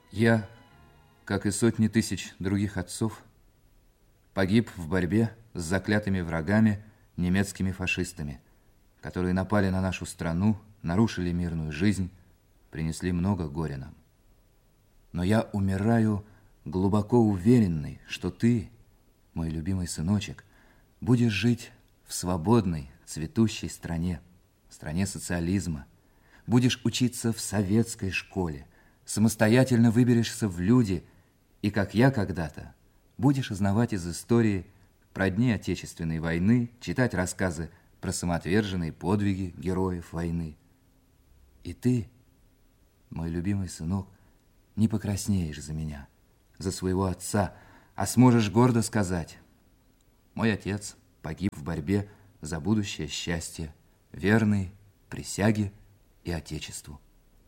Я, как и сотни тысяч других отцов, погиб в борьбе с заклятыми врагами, немецкими фашистами, которые напали на нашу страну, нарушили мирную жизнь, принесли много горя нам. Но я умираю глубоко уверенный, что ты, мой любимый сыночек, будешь жить в свободной, цветущей стране, стране социализма, будешь учиться в советской школе, самостоятельно выберешься в люди и, как я когда-то, будешь узнавать из истории про дни Отечественной войны, читать рассказы про самоотверженные подвиги героев войны. И ты, мой любимый сынок, не покраснеешь за меня, за своего отца, а сможешь гордо сказать: мой отец погиб в борьбе за будущее счастье, верный присяге и Отечеству.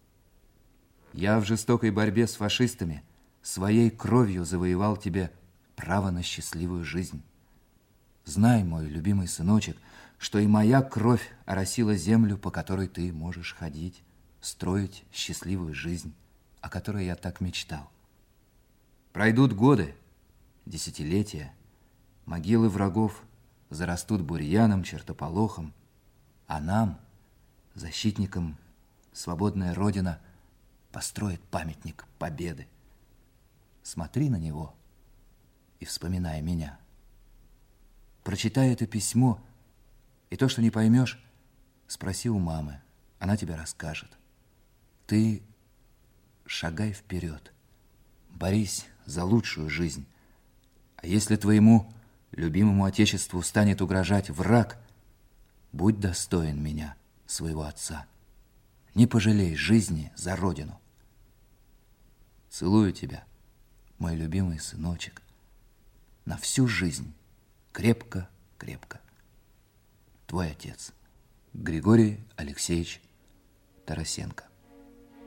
Я в жестокой борьбе с фашистами своей кровью завоевал тебе право на счастливую жизнь. Знай, мой любимый сыночек, что и моя кровь оросила землю, по которой ты можешь ходить, строить счастливую жизнь, о которой я так мечтал. Пройдут годы, десятилетия, могилы врагов зарастут бурьяном, чертополохом, а нам, защитникам, свободная Родина построит памятник победы. Смотри на него и вспоминай меня. Прочитай это письмо, и то, что не поймешь, спроси у мамы, она тебе расскажет. Ты шагай вперед, борись за лучшую жизнь. А если твоему любимому Отечеству станет угрожать враг, будь достоин меня, своего отца. Не пожалей жизни за Родину. Целую тебя, мой любимый сыночек, на всю жизнь, крепко-крепко. Твой отец, Григорий Алексеевич Тарасенко.